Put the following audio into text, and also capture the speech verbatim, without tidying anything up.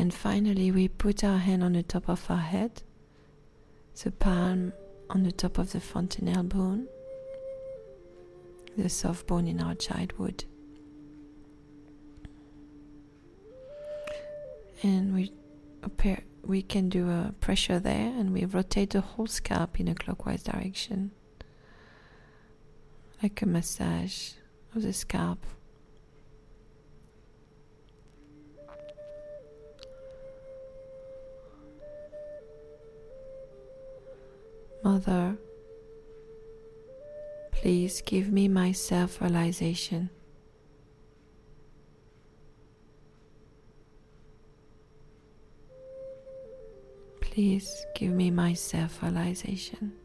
And finally, we put our hand on the top of our head, the palm on the top of the fontanelle bone, the soft bone in our childhood. And we appear, we can do a pressure there, and we rotate the whole scalp in a clockwise direction, like a massage of the scalp. Mother, please give me my self-realization. Please give me my self-realization.